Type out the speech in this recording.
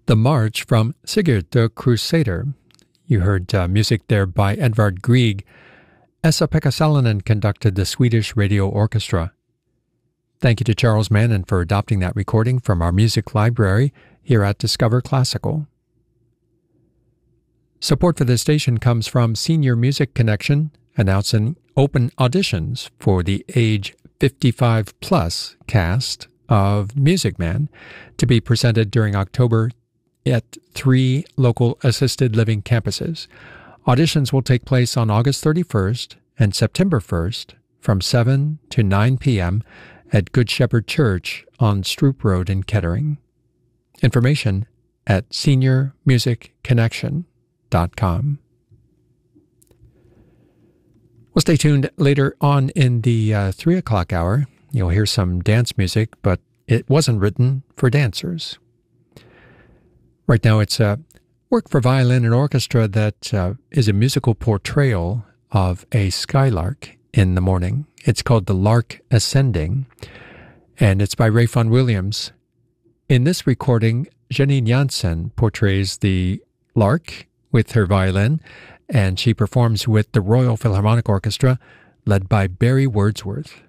The March from Sigurd the Crusader. You heard music there by Edvard Grieg. Esa-Pekka Salonen conducted the Swedish Radio Orchestra. Thank you to Charles Mannon for adopting that recording from our music library here at Discover Classical. Support for this station comes from Senior Music Connection, announcing open auditions for the age 55-plus cast of Music Man to be presented during October at 3 local assisted living campuses. Auditions will take place on August 31st and September 1st from 7 to 9 p.m. at Good Shepherd Church on Stroop Road in Kettering. Information at seniormusicconnection.com. Well, stay tuned later on in the 3 o'clock hour. You'll hear some dance music, but it wasn't written for dancers. Right now, it's a work for violin and orchestra that is a musical portrayal of a skylark in the morning. It's called The Lark Ascending, and it's by Ray Vaughan Williams. In this recording, Janine Jansen portrays the lark with her violin, and she performs with the Royal Philharmonic Orchestra, led by Barry Wordsworth.